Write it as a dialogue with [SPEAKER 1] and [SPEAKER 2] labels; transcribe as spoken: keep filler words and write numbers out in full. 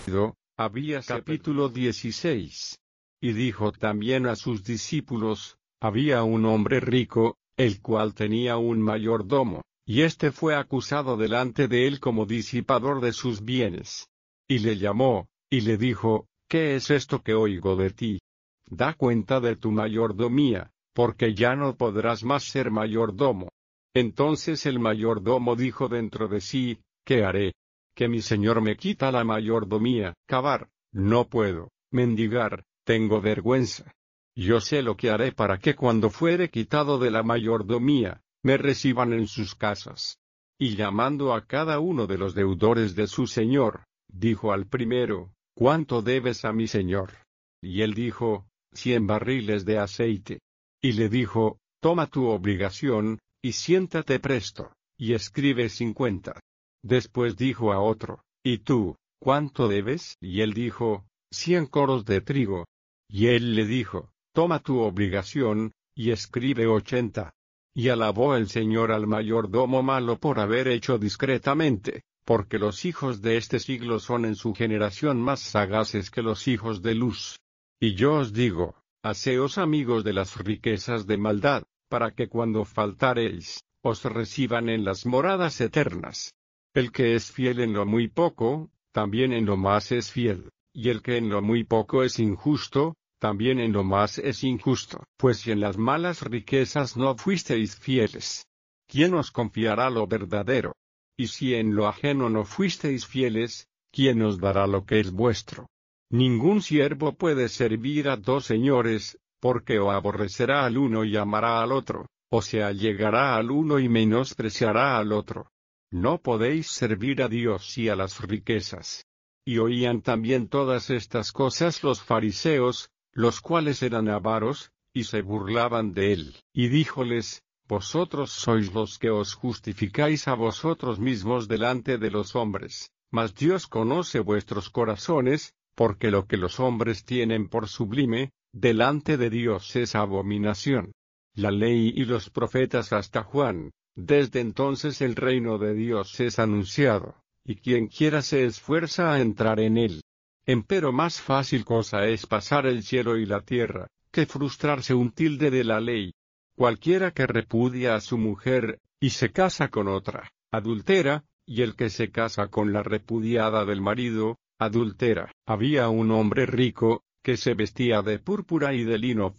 [SPEAKER 1] Había capítulo dieciséis. Y dijo también a sus discípulos, había un hombre rico, el cual tenía un mayordomo, y éste fue acusado delante de él como disipador de sus bienes. Y le llamó, y le dijo, ¿qué es esto que oigo de ti? Da cuenta de tu mayordomía, porque ya no podrás más ser mayordomo. Entonces el mayordomo dijo dentro de sí, ¿qué haré? Que mi señor me quita la mayordomía. Cavar, no puedo. Mendigar, tengo vergüenza. Yo sé lo que haré para que cuando fuere quitado de la mayordomía, me reciban en sus casas. Y llamando a cada uno de los deudores de su señor, dijo al primero, ¿cuánto debes a mi señor? Y él dijo, cien barriles de aceite. Y le dijo, toma tu obligación, y siéntate presto, y escribe cincuenta. Después dijo a otro, ¿y tú, cuánto debes? Y él dijo, cien coros de trigo. Y él le dijo, toma tu obligación, y escribe ochenta. Y alabó el Señor al mayordomo malo por haber hecho discretamente, porque los hijos de este siglo son en su generación más sagaces que los hijos de luz. Y yo os digo, haceos amigos de las riquezas de maldad, para que cuando faltareis, os reciban en las moradas eternas. El que es fiel en lo muy poco, también en lo más es fiel, y el que en lo muy poco es injusto, también en lo más es injusto. Pues si en las malas riquezas no fuisteis fieles, ¿quién os confiará lo verdadero? Y si en lo ajeno no fuisteis fieles, ¿quién os dará lo que es vuestro? Ningún siervo puede servir a dos señores, porque o aborrecerá al uno y amará al otro, o se allegará al uno y menospreciará al otro. No podéis servir a Dios y a las riquezas. Y oían también todas estas cosas los fariseos, los cuales eran avaros, y se burlaban de él. Y díjoles, vosotros sois los que os justificáis a vosotros mismos delante de los hombres, mas Dios conoce vuestros corazones, porque lo que los hombres tienen por sublime, delante de Dios es abominación. La ley y los profetas hasta Juan. Desde entonces el reino de Dios es anunciado, y quien quiera se esfuerza a entrar en él. Empero más fácil cosa es pasar el cielo y la tierra, que frustrarse un tilde de la ley. Cualquiera que repudia a su mujer, y se casa con otra, adultera, y el que se casa con la repudiada del marido, adultera. Había un hombre rico, que se vestía de púrpura y de lino